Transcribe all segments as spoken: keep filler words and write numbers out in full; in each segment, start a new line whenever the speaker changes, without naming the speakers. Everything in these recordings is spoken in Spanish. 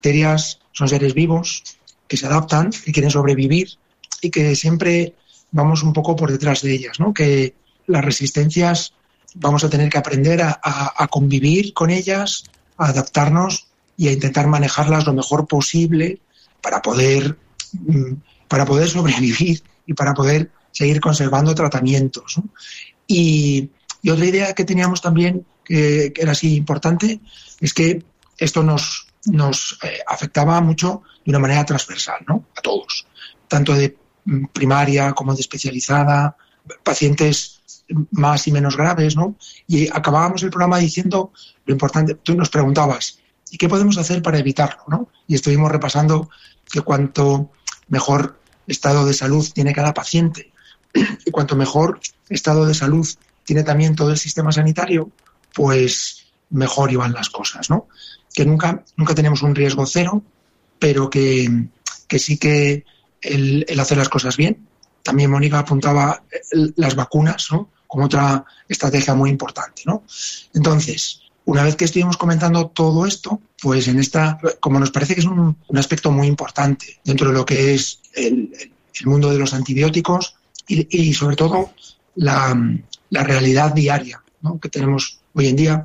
bacterias son seres vivos que se adaptan, que quieren sobrevivir y que siempre vamos un poco por detrás de ellas, ¿no? Que las resistencias vamos a tener que aprender a, a, a convivir con ellas, a adaptarnos y a intentar manejarlas lo mejor posible para poder, para poder sobrevivir y para poder seguir conservando tratamientos, ¿no? Y, y otra idea que teníamos también, que, que era así importante, es que esto nos, nos eh, afectaba mucho de una manera transversal, ¿no? A todos, tanto de primaria como de especializada, pacientes más y menos graves, ¿no? Y acabábamos el programa diciendo lo importante. Tú nos preguntabas, ¿y qué podemos hacer para evitarlo, ¿no? Y estuvimos repasando que cuanto mejor estado de salud tiene cada paciente y cuanto mejor estado de salud tiene también todo el sistema sanitario, pues mejor iban las cosas, ¿no? Que nunca, nunca tenemos un riesgo cero, pero que, que sí que el, el hacer las cosas bien. También Mónica apuntaba las vacunas, ¿no? Como otra estrategia muy importante, ¿no? Entonces, una vez que estuvimos comentando todo esto, pues en esta, como nos parece que es un, un aspecto muy importante dentro de lo que es el, el mundo de los antibióticos y, y sobre todo la, la realidad diaria, ¿no? Que tenemos hoy en día,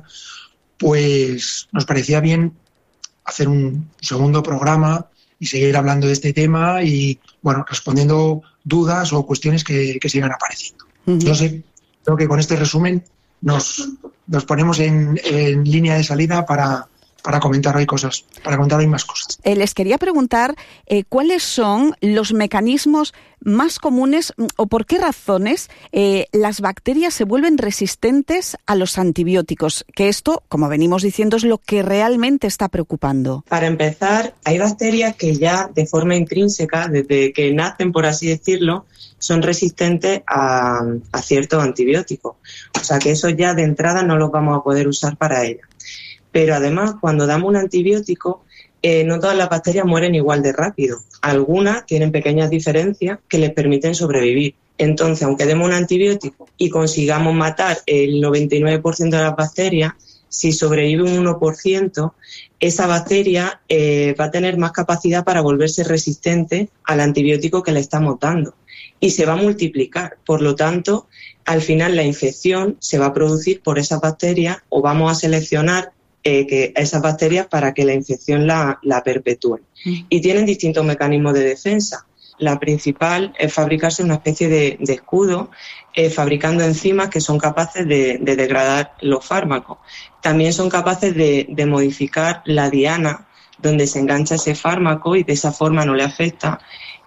pues nos parecía bien hacer un segundo programa y seguir hablando de este tema y, bueno, respondiendo dudas o cuestiones que, que sigan apareciendo. Uh-huh. Yo sé, creo que con este resumen nos, nos ponemos en, en línea de salida para, para comentar hoy cosas, para comentar hoy más cosas.
Eh, les quería preguntar eh, cuáles son los mecanismos más comunes o por qué razones eh, las bacterias se vuelven resistentes a los antibióticos, que esto, como venimos diciendo, es lo que realmente está preocupando.
Para empezar, hay bacterias que ya de forma intrínseca, desde que nacen, por así decirlo, son resistentes a, a ciertos antibióticos. O sea que eso ya de entrada no los vamos a poder usar para ellas. Pero además, cuando damos un antibiótico, eh, no todas las bacterias mueren igual de rápido. Algunas tienen pequeñas diferencias que les permiten sobrevivir. Entonces, aunque demos un antibiótico y consigamos matar el noventa y nueve por ciento de las bacterias, si sobrevive un uno por ciento, esa bacteria eh, va a tener más capacidad para volverse resistente al antibiótico que le estamos dando y se va a multiplicar. Por lo tanto, al final la infección se va a producir por esas bacterias o vamos a seleccionar eh, que esas bacterias para que la infección la, la perpetúe. Mm. Y tienen distintos mecanismos de defensa. La principal es fabricarse una especie de, de escudo, eh, fabricando enzimas que son capaces de, de degradar los fármacos. También son capaces de, de modificar la diana donde se engancha ese fármaco y de esa forma no le afecta.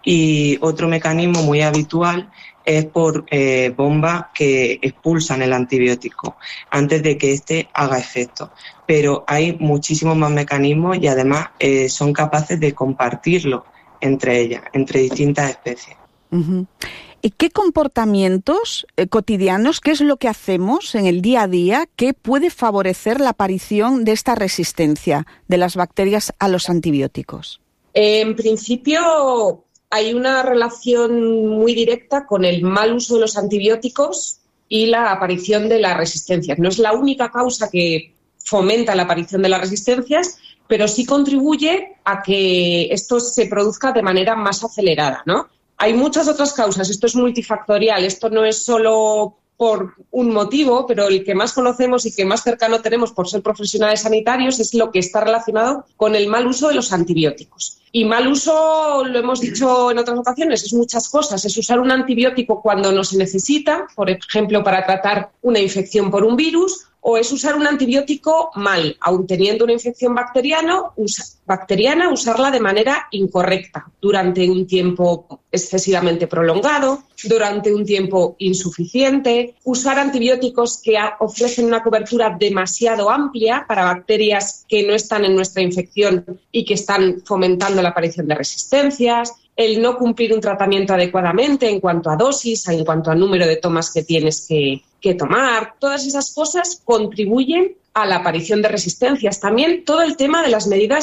Y otro mecanismo muy habitual es por eh, bombas que expulsan el antibiótico antes de que éste haga efecto. Pero hay muchísimos más mecanismos y además eh, son capaces de compartirlo entre ellas, entre distintas especies.
Uh-huh. ¿Y qué comportamientos eh, cotidianos, qué es lo que hacemos en el día a día que puede favorecer la aparición de esta resistencia de las bacterias a los antibióticos?
En principio hay una relación muy directa con el mal uso de los antibióticos y la aparición de las resistencias. No es la única causa que fomenta la aparición de las resistencias, pero sí contribuye a que esto se produzca de manera más acelerada, ¿no? Hay muchas otras causas, esto es multifactorial, esto no es solo por un motivo, pero el que más conocemos y que más cercano tenemos por ser profesionales sanitarios es lo que está relacionado con el mal uso de los antibióticos. Y mal uso, lo hemos dicho en otras ocasiones, es muchas cosas. Es usar un antibiótico cuando no se necesita, por ejemplo, para tratar una infección por un virus, o es usar un antibiótico mal, aun teniendo una infección bacteriana, usa, bacteriana, usarla de manera incorrecta, durante un tiempo excesivamente prolongado, durante un tiempo insuficiente, usar antibióticos que ofrecen una cobertura demasiado amplia para bacterias que no están en nuestra infección y que están fomentando la aparición de resistencias, el no cumplir un tratamiento adecuadamente en cuanto a dosis, en cuanto a número de tomas que tienes que, que tomar. Todas esas cosas contribuyen a la aparición de resistencias. También todo el tema de las medidas de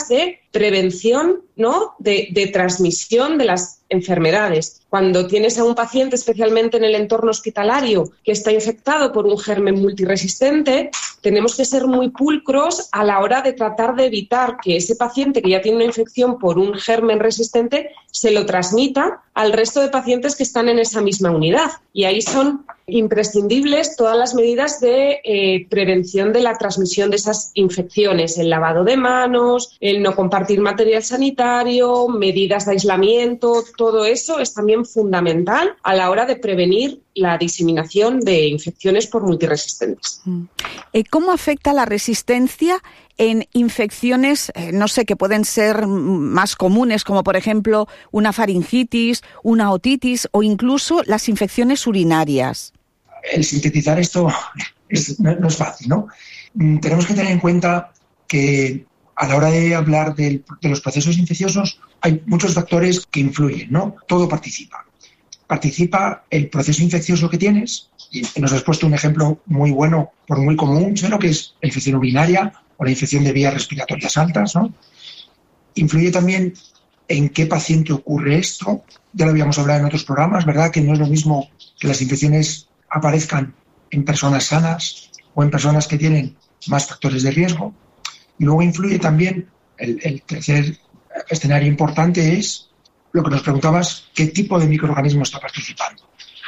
prevención, ¿no?, de, de transmisión de las enfermedades. Cuando tienes a un paciente, especialmente en el entorno hospitalario, que está infectado por un germen multiresistente, tenemos que ser muy pulcros a la hora de tratar de evitar que ese paciente que ya tiene una infección por un germen resistente se lo transmita al resto de pacientes que están en esa misma unidad. Y ahí son imprescindibles todas las medidas de eh, prevención de la transmisión de esas infecciones, el lavado de manos, el no compartir material sanitario, medidas de aislamiento, todo eso es también fundamental a la hora de prevenir la diseminación de infecciones por multiresistentes.
¿Cómo afecta la resistencia en infecciones, eh, no sé, que pueden ser más comunes, como por ejemplo una faringitis, una otitis o incluso las infecciones urinarias?
El sintetizar esto es, no, no es fácil, ¿no? Tenemos que tener en cuenta que a la hora de hablar del, de los procesos infecciosos hay muchos factores que influyen, ¿no? Todo participa. Participa el proceso infeccioso que tienes, y nos has puesto un ejemplo muy bueno, por muy común, ¿no?, que es la infección urinaria o la infección de vías respiratorias altas, ¿no? Influye también en qué paciente ocurre esto. Ya lo habíamos hablado en otros programas, ¿verdad?, que no es lo mismo que las infecciones aparezcan en personas sanas o en personas que tienen más factores de riesgo. Y luego influye también, el, el tercer escenario importante es lo que nos preguntabas, qué tipo de microorganismo está participando.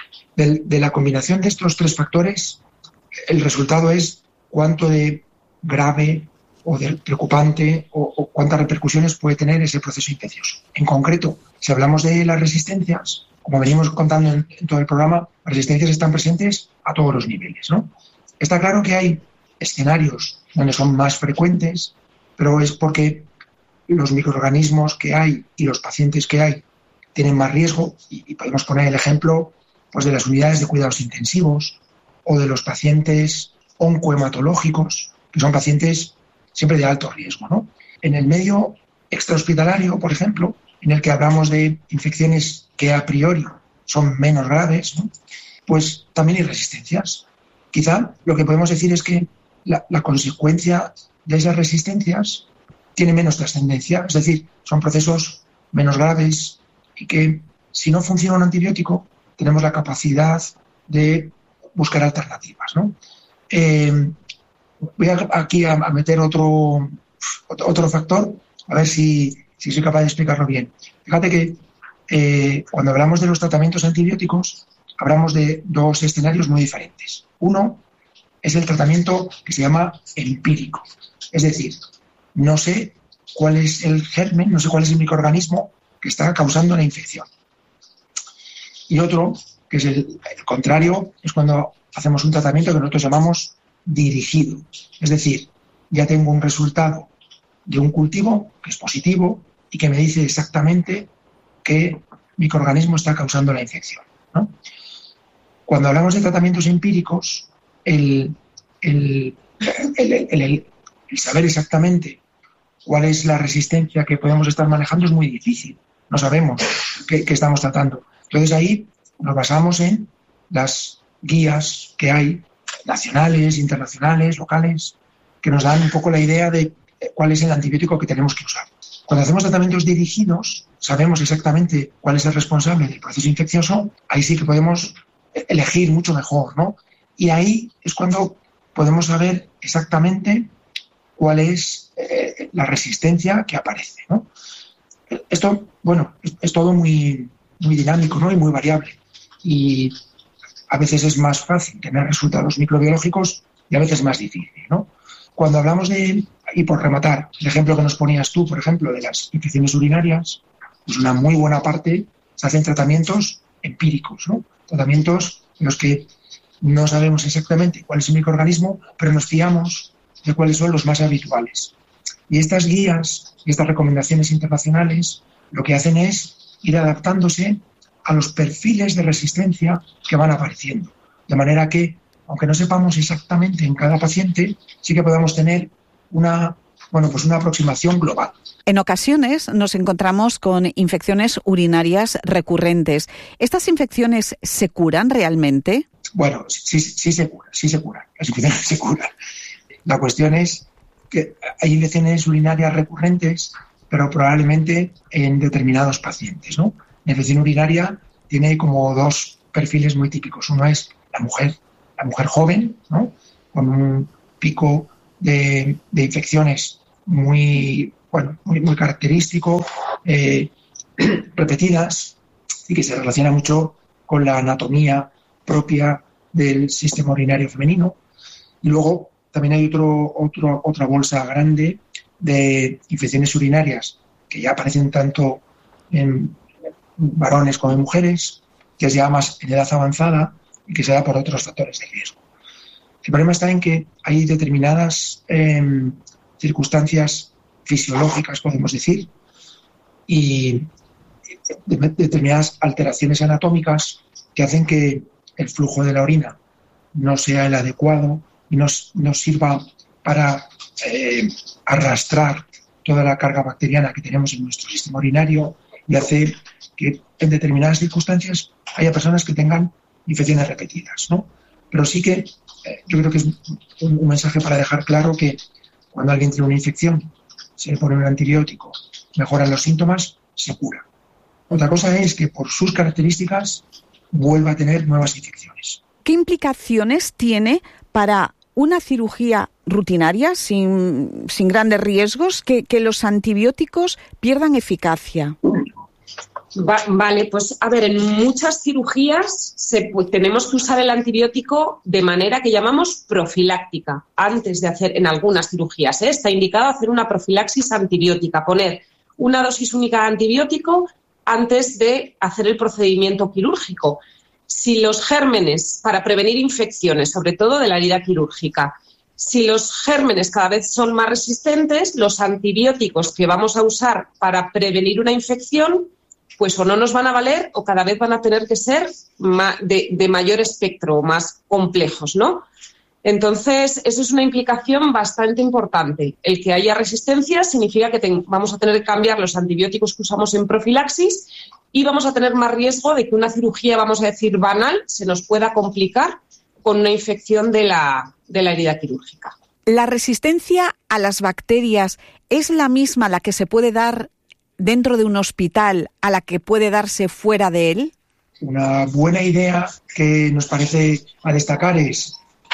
De, de la combinación de estos tres factores, el resultado es cuánto de grave o de preocupante o, o cuántas repercusiones puede tener ese proceso infeccioso. En concreto, si hablamos de las resistencias, como venimos contando en, en todo el programa, las resistencias están presentes a todos los niveles, ¿no? Está claro que hay escenarios donde son más frecuentes, pero es porque los microorganismos que hay y los pacientes que hay tienen más riesgo, y, y podemos poner el ejemplo pues, de las unidades de cuidados intensivos o de los pacientes oncohematológicos, que son pacientes siempre de alto riesgo, ¿no? En el medio extrahospitalario, por ejemplo, en el que hablamos de infecciones que a priori son menos graves, ¿no?, pues también hay resistencias. Quizá lo que podemos decir es que la, la consecuencia de esas resistencias tiene menos trascendencia, es decir, son procesos menos graves y que si no funciona un antibiótico tenemos la capacidad de buscar alternativas, ¿no? Eh, voy a, aquí a, a meter otro, otro factor, a ver si, si soy capaz de explicarlo bien. Fíjate que eh, cuando hablamos de los tratamientos antibióticos hablamos de dos escenarios muy diferentes. Uno es el tratamiento que se llama empírico, es decir, no sé cuál es el germen, no sé cuál es el microorganismo que está causando la infección. Y otro, que es el, el contrario, es cuando hacemos un tratamiento que nosotros llamamos dirigido. Es decir, ya tengo un resultado de un cultivo que es positivo y que me dice exactamente qué microorganismo está causando la infección, ¿no? Cuando hablamos de tratamientos empíricos, el, el, el, el, el, el saber exactamente cuál es la resistencia que podemos estar manejando es muy difícil. No sabemos qué, qué estamos tratando. Entonces ahí nos basamos en las guías que hay, nacionales, internacionales, locales, que nos dan un poco la idea de cuál es el antibiótico que tenemos que usar. Cuando hacemos tratamientos dirigidos, sabemos exactamente cuál es el responsable del proceso infeccioso, ahí sí que podemos elegir mucho mejor, ¿no? Y ahí es cuando podemos saber exactamente cuál es eh, la resistencia que aparece, ¿no? Esto, bueno, es, es todo muy, muy dinámico, ¿no?, y muy variable. Y a veces es más fácil tener resultados microbiológicos y a veces más difícil, ¿no? Cuando hablamos de, y por rematar, el ejemplo que nos ponías tú, por ejemplo, de las infecciones urinarias, pues una muy buena parte se hacen tratamientos empíricos, ¿no? Tratamientos en los que no sabemos exactamente cuál es el microorganismo, pero nos fiamos de cuáles son los más habituales. Y estas guías y estas recomendaciones internacionales lo que hacen es ir adaptándose a los perfiles de resistencia que van apareciendo. De manera que, aunque no sepamos exactamente en cada paciente, sí que podamos tener una, bueno, pues una aproximación global.
En ocasiones nos encontramos con infecciones urinarias recurrentes. ¿Estas infecciones se curan realmente?
Bueno, sí, sí se curan, sí se curan. Las infecciones se curan. La cuestión es que hay infecciones urinarias recurrentes pero probablemente en determinados pacientes, ¿no? La infección urinaria tiene como dos perfiles muy típicos. Uno es la mujer, la mujer joven, ¿no? Con un pico de, de infecciones muy, bueno, muy, muy característico, eh, repetidas, y que se relaciona mucho con la anatomía propia del sistema urinario femenino. Y luego también hay otro, otro, otra bolsa grande de infecciones urinarias que ya aparecen tanto en varones como en mujeres, que es ya más en edad avanzada y que se da por otros factores de riesgo. El problema está en que hay determinadas eh, circunstancias fisiológicas, podemos decir, y de, de, determinadas alteraciones anatómicas que hacen que el flujo de la orina no sea el adecuado y nos, nos sirva para eh, arrastrar toda la carga bacteriana que tenemos en nuestro sistema urinario y hace que en determinadas circunstancias haya personas que tengan infecciones repetidas, ¿no? Pero sí que eh, yo creo que es un, un mensaje para dejar claro que cuando alguien tiene una infección, se le pone un antibiótico, mejoran los síntomas, se cura. Otra cosa es que por sus características vuelva a tener nuevas infecciones.
¿Qué implicaciones tiene para una cirugía rutinaria sin, sin grandes riesgos que, que los antibióticos pierdan eficacia?
Va, vale, pues a ver, en muchas cirugías se, pues, tenemos que usar el antibiótico de manera que llamamos profiláctica. Antes de hacer, en algunas cirugías, ¿eh? Está indicado hacer una profilaxis antibiótica, poner una dosis única de antibiótico antes de hacer el procedimiento quirúrgico. Si los gérmenes, para prevenir infecciones, sobre todo de la herida quirúrgica, si los gérmenes cada vez son más resistentes, los antibióticos que vamos a usar para prevenir una infección, pues o no nos van a valer o cada vez van a tener que ser de, de mayor espectro o más complejos, ¿no? Entonces, eso es una implicación bastante importante. El que haya resistencia significa que ten, vamos a tener que cambiar los antibióticos que usamos en profilaxis y vamos a tener más riesgo de que una cirugía, vamos a decir, banal, se nos pueda complicar con una infección de la, de la herida quirúrgica.
¿La resistencia a las bacterias es la misma la que se puede dar dentro de un hospital a la que puede darse fuera de él?
Una buena idea que nos parece a destacar es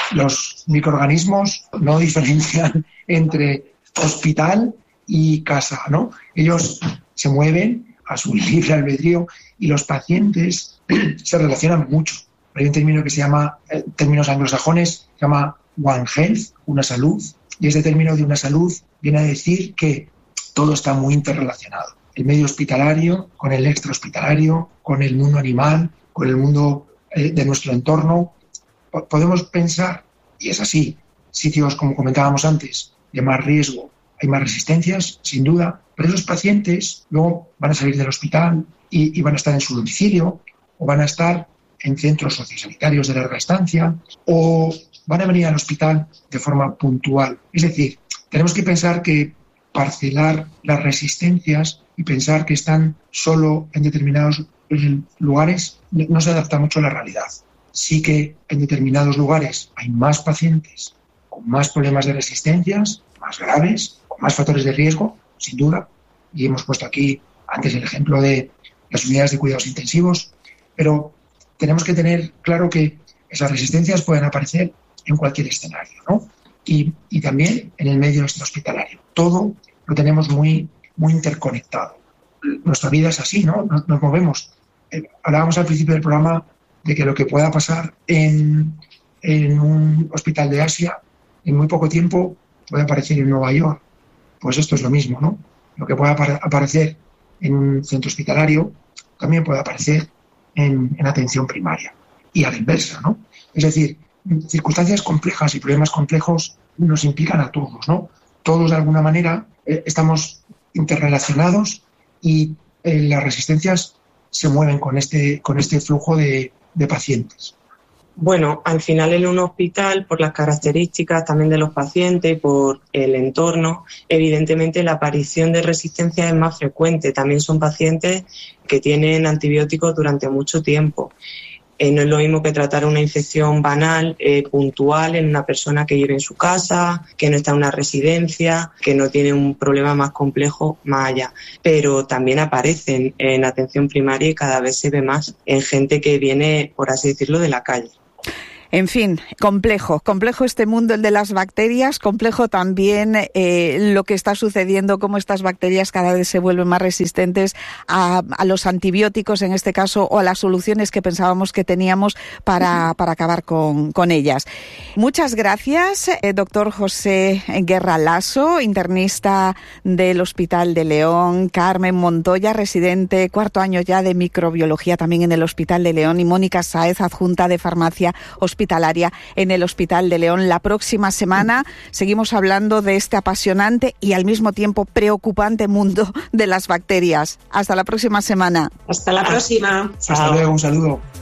los microorganismos no diferencian entre hospital y casa, ¿no? Ellos se mueven a su libre albedrío y los pacientes se relacionan mucho. Hay un término que se llama, en términos anglosajones, se llama One Health, una salud, y ese término de una salud viene a decir que todo está muy interrelacionado. El medio hospitalario con el extrahospitalario, con el mundo animal, con el mundo eh, de nuestro entorno. Podemos pensar, y es así, sitios, como comentábamos antes, de más riesgo, hay más resistencias, sin duda, pero esos pacientes luego van a salir del hospital y, y van a estar en su domicilio o van a estar en centros sociosanitarios de larga estancia o van a venir al hospital de forma puntual. Es decir, tenemos que pensar que parcelar las resistencias y pensar que están solo en determinados lugares no se adapta mucho a la realidad. Sí que en determinados lugares hay más pacientes con más problemas de resistencias, más graves, con más factores de riesgo, sin duda, y hemos puesto aquí antes el ejemplo de las unidades de cuidados intensivos, pero tenemos que tener claro que esas resistencias pueden aparecer en cualquier escenario, ¿no? Y, y también en el medio extrahospitalario. Todo lo tenemos muy, muy interconectado. Nuestra vida es así, ¿no? Nos, nos movemos. Eh, hablábamos al principio del programa de que lo que pueda pasar en, en un hospital de Asia, en muy poco tiempo puede aparecer en Nueva York. Pues esto es lo mismo, ¿no? Lo que pueda aparecer en un centro hospitalario también puede aparecer en, en atención primaria. Y a la inversa, ¿no? Es decir, circunstancias complejas y problemas complejos nos implican a todos, ¿no? Todos, de alguna manera, eh, estamos interrelacionados y eh, las resistencias se mueven con este, con este flujo de, de pacientes.
Bueno, al final en un hospital, por las características también de los pacientes y por el entorno, evidentemente la aparición de resistencia es más frecuente. También son pacientes que tienen antibióticos durante mucho tiempo. Eh, no es lo mismo que tratar una infección banal, eh, puntual, en una persona que vive en su casa, que no está en una residencia, que no tiene un problema más complejo más allá. Pero también aparecen en atención primaria y cada vez se ve más en gente que viene, por así decirlo, de la calle.
En fin, complejo, complejo este mundo, el de las bacterias, complejo también eh, lo que está sucediendo, cómo estas bacterias cada vez se vuelven más resistentes a, a los antibióticos, en este caso, o a las soluciones que pensábamos que teníamos para, para acabar con, con ellas. Muchas gracias, eh, doctor José Guerra Lasso, internista del Hospital de León, Carmen Montoya, residente, cuarto año ya de microbiología también en el Hospital de León, y Mónica Sáez, adjunta de farmacia hospitalaria en el Hospital de León. La próxima semana seguimos hablando de este apasionante y al mismo tiempo preocupante mundo de las bacterias. Hasta la próxima semana.
Hasta la próxima.
Hasta luego, un saludo.